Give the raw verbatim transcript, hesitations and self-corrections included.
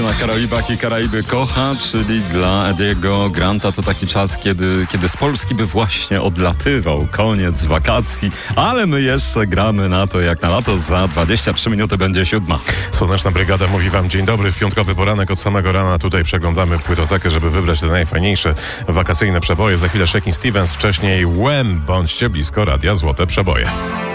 się na Karaibach i Karaiby kocha, czyli dla Ediego Granta to taki czas, kiedy, kiedy z Polski by właśnie odlatywał. Koniec wakacji, ale my jeszcze gramy na to jak na lato. Za dwadzieścia trzy minuty będzie siódma. Słoneczna Brygada mówi wam dzień dobry w piątkowy poranek. Od samego rana tutaj przeglądamy płytotekę, żeby wybrać te najfajniejsze wakacyjne przeboje. Za chwilę Shakin' Stevens, wcześniej Wham! Bądźcie blisko radia Złote Przeboje.